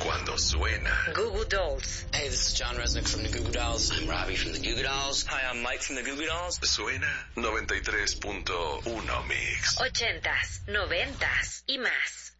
cuando suena. Goo Goo Dolls. Hey, this is John Resnick from the Goo Goo Dolls. I'm Robbie from the Goo Goo Dolls. Hi, I'm Mike from the Goo Goo Dolls. Suena 93.1 Mix. 80s, 90s y más.